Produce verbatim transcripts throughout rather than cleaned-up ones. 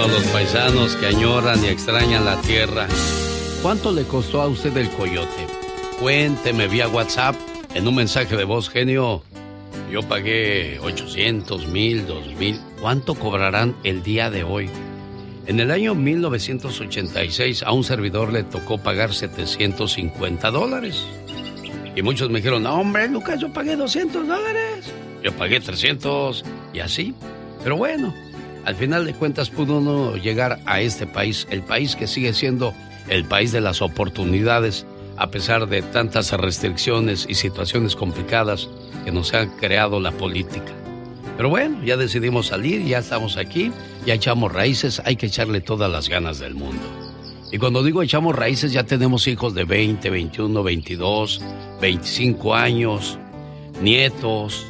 todos los paisanos que añoran y extrañan la tierra. ¿Cuánto le costó a usted el coyote? Cuénteme vía WhatsApp en un mensaje de voz, genio. Yo pagué ochocientos, mil, dos mil. ¿Cuánto cobrarán el día de hoy? En el año mil novecientos ochenta y seis a un servidor le tocó pagar setecientos cincuenta dólares. Y muchos me dijeron, no, hombre, Lucas, yo pagué doscientos dólares. Yo pagué trescientos y así. Pero bueno, al final de cuentas pudo uno llegar a este país, el país que sigue siendo el país de las oportunidades, a pesar de tantas restricciones y situaciones complicadas que nos ha creado la política. Pero bueno, ya decidimos salir, ya estamos aquí, ya echamos raíces, hay que echarle todas las ganas del mundo. Y cuando digo echamos raíces, ya tenemos hijos de veinte, veintiuno, veintidós, veinticinco años, nietos,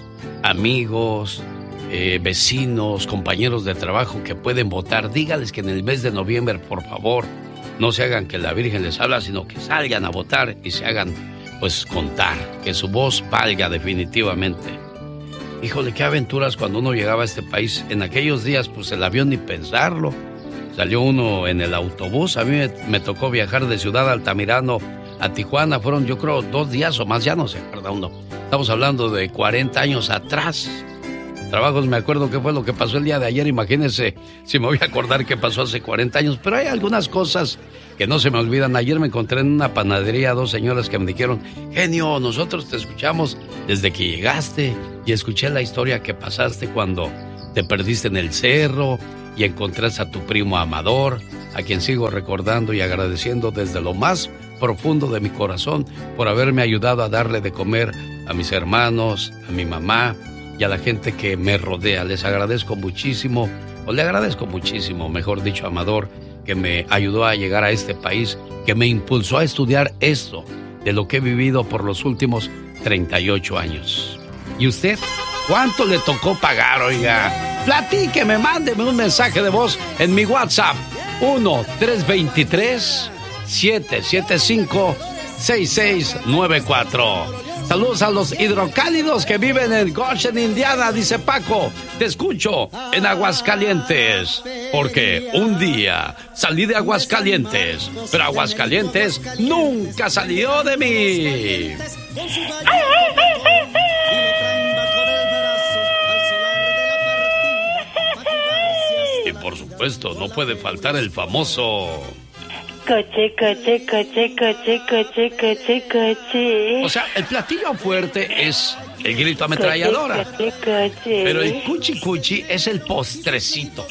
amigos, eh, vecinos, compañeros de trabajo que pueden votar. Dígales que en el mes de noviembre, por favor, no se hagan que la Virgen les habla, sino que salgan a votar y se hagan, pues, contar, que su voz valga definitivamente. Híjole, qué aventuras cuando uno llegaba a este país. En aquellos días, pues, el avión ni pensarlo. Salió uno en el autobús. A mí me, me tocó viajar de Ciudad Altamirano a Tijuana. Fueron, yo creo, dos días o más, ya no se acuerda uno. Estamos hablando de cuarenta años atrás. Trabajos, me acuerdo qué fue lo que pasó el día de ayer. Imagínense si me voy a acordar qué pasó hace cuarenta años. Pero hay algunas cosas que no se me olvidan. Ayer me encontré en una panadería dos señoras que me dijeron, genio, nosotros te escuchamos desde que llegaste y escuché la historia que pasaste cuando te perdiste en el cerro y encontraste a tu primo Amador, a quien sigo recordando y agradeciendo desde lo más profundo de mi corazón por haberme ayudado a darle de comer a mis hermanos, a mi mamá y a la gente que me rodea. Les agradezco muchísimo, o le agradezco muchísimo, mejor dicho, a Amador, que me ayudó a llegar a este país, que me impulsó a estudiar esto, de lo que he vivido por los últimos treinta y ocho años. ¿Y usted? ¿Cuánto le tocó pagar, oiga? Platíqueme, mándeme un mensaje de voz en mi WhatsApp. uno tres dos tres, siete siete cinco, seis seis nueve cuatro. Saludos a los hidrocálidos que viven en Goshen, Indiana, dice Paco. Te escucho en Aguascalientes, porque un día salí de Aguascalientes, pero Aguascalientes nunca salió de mí. Y por supuesto, no puede faltar el famoso... Coche, coche, coche, coche, coche, coche, coche. O sea, el platillo fuerte es el grito ametralladora. Coche, coche, coche. Pero el cuchi cuchi es el postrecito.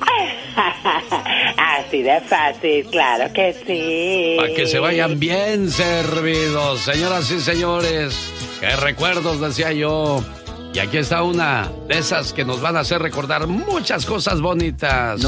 Así de fácil, claro que sí. Para que se vayan bien servidos, señoras y señores. Qué recuerdos, decía yo. Y aquí está una de esas que nos van a hacer recordar muchas cosas bonitas.